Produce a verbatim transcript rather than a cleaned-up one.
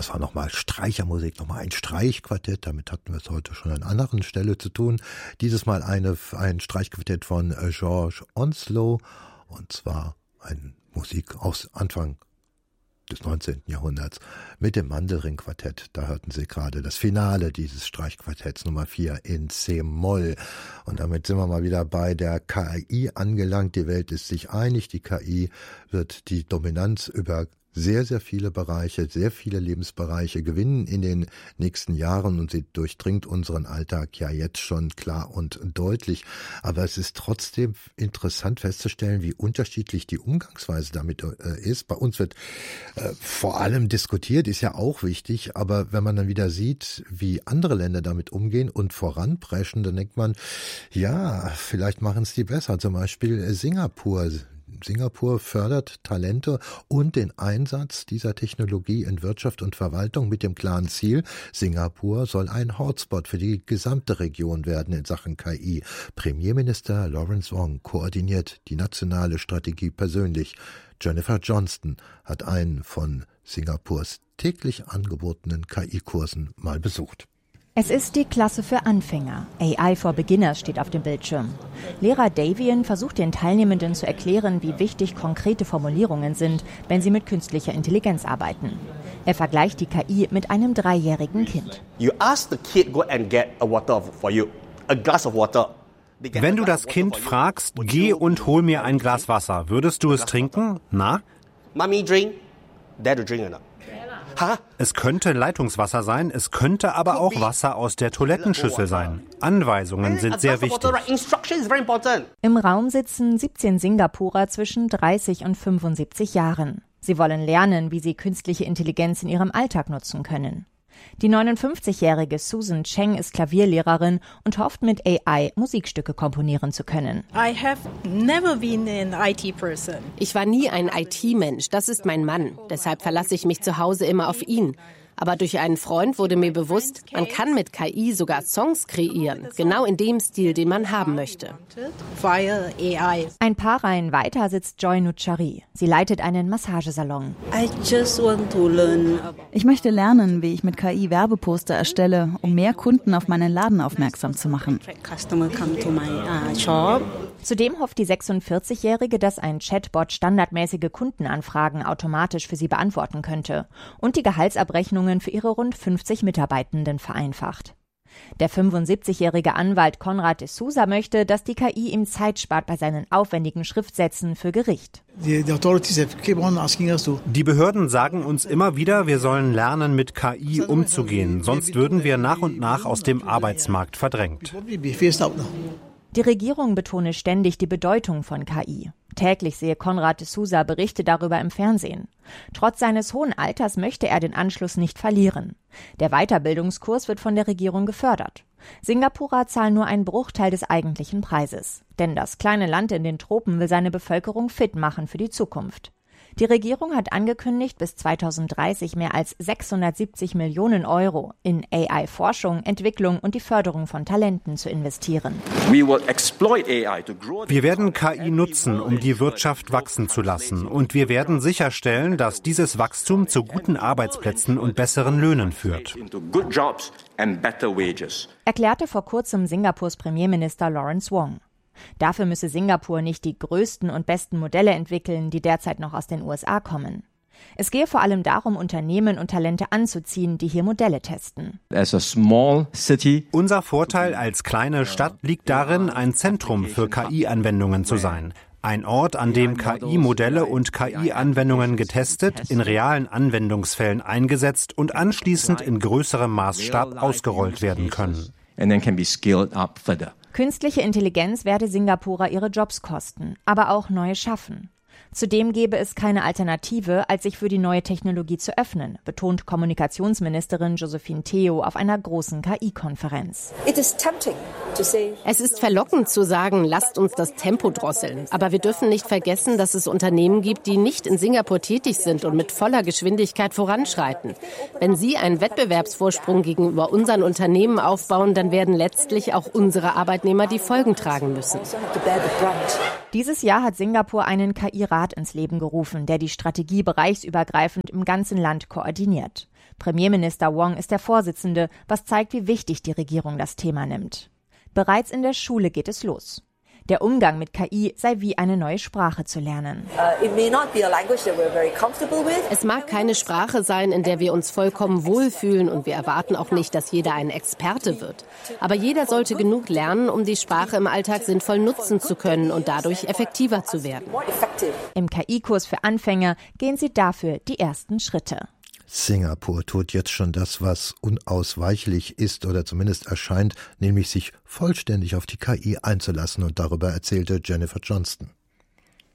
Das war nochmal Streichermusik, nochmal ein Streichquartett. Damit hatten wir es heute schon an anderen Stelle zu tun. Dieses Mal eine, ein Streichquartett von George Onslow. Und zwar eine Musik aus Anfang des neunzehnten Jahrhunderts mit dem Mandelring-Quartett. Da hörten Sie gerade das Finale dieses Streichquartetts Nummer vier in C-Moll. Und damit sind wir mal wieder bei der K I angelangt. Die Welt ist sich einig. Die K I wird die Dominanz über sehr, sehr viele Bereiche, sehr viele Lebensbereiche gewinnen in den nächsten Jahren und sie durchdringt unseren Alltag ja jetzt schon klar und deutlich. Aber es ist trotzdem interessant festzustellen, wie unterschiedlich die Umgangsweise damit äh, ist. Bei uns wird äh, vor allem diskutiert, ist ja auch wichtig, aber wenn man dann wieder sieht, wie andere Länder damit umgehen und voranpreschen, dann denkt man, ja, vielleicht machen es die besser. Zum Beispiel Singapur. Singapur fördert Talente und den Einsatz dieser Technologie in Wirtschaft und Verwaltung mit dem klaren Ziel, Singapur soll ein Hotspot für die gesamte Region werden in Sachen K I. Premierminister Lawrence Wong koordiniert die nationale Strategie persönlich. Jennifer Johnston hat einen von Singapurs täglich angebotenen K I-Kursen mal besucht. Es ist die Klasse für Anfänger. A I for Beginners steht auf dem Bildschirm. Lehrer Davian versucht den Teilnehmenden zu erklären, wie wichtig konkrete Formulierungen sind, wenn sie mit künstlicher Intelligenz arbeiten. Er vergleicht die K I mit einem dreijährigen Kind. You ask the kid, go and get a water for you, a glass of water. Wenn du das Kind fragst, geh und hol mir ein Glas Wasser, würdest du es trinken? Na? Mommy drink, Dad drink or not? Es könnte Leitungswasser sein, es könnte aber auch Wasser aus der Toilettenschüssel sein. Anweisungen sind sehr wichtig. Im Raum sitzen siebzehn Singapurer zwischen dreißig und fünfundsiebzig Jahren. Sie wollen lernen, wie sie künstliche Intelligenz in ihrem Alltag nutzen können. Die neunundfünfzigjährige Susan Cheng ist Klavierlehrerin und hofft mit A I Musikstücke komponieren zu können. I have never been an I T person. Ich war nie ein I T-Mensch, das ist mein Mann. Deshalb verlasse ich mich zu Hause immer auf ihn. Aber durch einen Freund wurde mir bewusst, man kann mit K I sogar Songs kreieren, genau in dem Stil, den man haben möchte. Ein paar Reihen weiter sitzt Joy Nuchari. Sie leitet einen Massagesalon. Ich möchte lernen, wie ich mit K I Werbeposter erstelle, um mehr Kunden auf meinen Laden aufmerksam zu machen. Zudem hofft die sechsundvierzigjährige, dass ein Chatbot standardmäßige Kundenanfragen automatisch für sie beantworten könnte und die Gehaltsabrechnungen für ihre rund fünfzig Mitarbeitenden vereinfacht. Der fünfundsiebzigjährige Anwalt Konrad de Souza möchte, dass die K I ihm Zeit spart bei seinen aufwendigen Schriftsätzen für Gericht. Die Behörden sagen uns immer wieder, wir sollen lernen, mit K I umzugehen, sonst würden wir nach und nach aus dem Arbeitsmarkt verdrängt. Die Regierung betone ständig die Bedeutung von K I. Täglich sehe Konrad de Souza Berichte darüber im Fernsehen. Trotz seines hohen Alters möchte er den Anschluss nicht verlieren. Der Weiterbildungskurs wird von der Regierung gefördert. Singapurer zahlen nur einen Bruchteil des eigentlichen Preises. Denn das kleine Land in den Tropen will seine Bevölkerung fit machen für die Zukunft. Die Regierung hat angekündigt, bis zweitausenddreißig mehr als sechshundertsiebzig Millionen Euro in A I-Forschung, Entwicklung und die Förderung von Talenten zu investieren. Wir werden K I nutzen, um die Wirtschaft wachsen zu lassen. Und wir werden sicherstellen, dass dieses Wachstum zu guten Arbeitsplätzen und besseren Löhnen führt. Erklärte vor kurzem Singapurs Premierminister Lawrence Wong. Dafür müsse Singapur nicht die größten und besten Modelle entwickeln, die derzeit noch aus den U S A kommen. Es gehe vor allem darum, Unternehmen und Talente anzuziehen, die hier Modelle testen. As a small city, unser Vorteil als kleine Stadt liegt darin, ein Zentrum für K I-Anwendungen zu sein. Ein Ort, an dem K I-Modelle und K I-Anwendungen getestet, in realen Anwendungsfällen eingesetzt und anschließend in größerem Maßstab ausgerollt werden können. And then can be scaled up further. Künstliche Intelligenz werde Singapurer ihre Jobs kosten, aber auch neue schaffen. Zudem gäbe es keine Alternative, als sich für die neue Technologie zu öffnen, betont Kommunikationsministerin Josephine Teo auf einer großen K I-Konferenz. Es ist verlockend zu sagen, lasst uns das Tempo drosseln. Aber wir dürfen nicht vergessen, dass es Unternehmen gibt, die nicht in Singapur tätig sind und mit voller Geschwindigkeit voranschreiten. Wenn sie einen Wettbewerbsvorsprung gegenüber unseren Unternehmen aufbauen, dann werden letztlich auch unsere Arbeitnehmer die Folgen tragen müssen. Dieses Jahr hat Singapur einen K I-Rat ins Leben gerufen, der die Strategie bereichsübergreifend im ganzen Land koordiniert. Premierminister Wong ist der Vorsitzende, was zeigt, wie wichtig die Regierung das Thema nimmt. Bereits in der Schule geht es los. Der Umgang mit K I sei wie eine neue Sprache zu lernen. Es mag keine Sprache sein, in der wir uns vollkommen wohlfühlen, und wir erwarten auch nicht, dass jeder ein Experte wird. Aber jeder sollte genug lernen, um die Sprache im Alltag sinnvoll nutzen zu können und dadurch effektiver zu werden. Im K I-Kurs für Anfänger gehen sie dafür die ersten Schritte. Singapur tut jetzt schon das, was unausweichlich ist oder zumindest erscheint, nämlich sich vollständig auf die K I einzulassen, und darüber erzählte Jennifer Johnston.